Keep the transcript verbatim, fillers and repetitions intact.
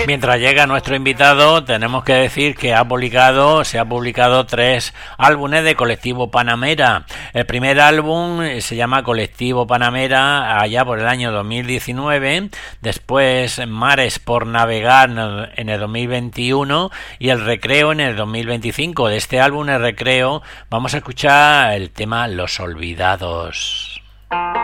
Mientras llega nuestro invitado, tenemos que decir que ha publicado, se ha publicado tres álbumes de Colectivo Panamera. El primer álbum se llama Colectivo Panamera allá por el año dos mil diecinueve, después Mares por Navegar en el dos mil veintiuno y El Recreo en el dos mil veinticinco. De este álbum, El Recreo, vamos a escuchar el tema Los Olvidados.